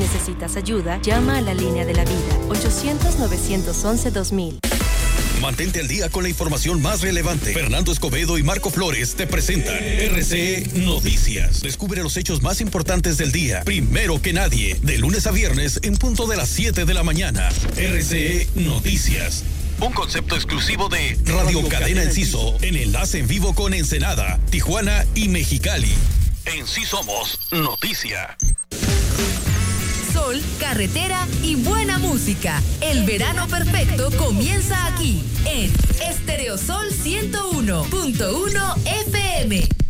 necesitas ayuda, llama a la línea de la vida, 800-911-2000. Mantente al día con la información más relevante. Fernando Escobedo y Marco Flores te presentan RCE Noticias. Descubre los hechos más importantes del día, primero que nadie, de lunes a viernes en punto de las 7 de la mañana. RCE Noticias. Un concepto exclusivo de Radio Cadena Enciso, en enlace en vivo con Ensenada, Tijuana y Mexicali. En sí somos noticia. Sol, carretera y buena música. El verano perfecto comienza aquí, en Estereosol 101.1 FM.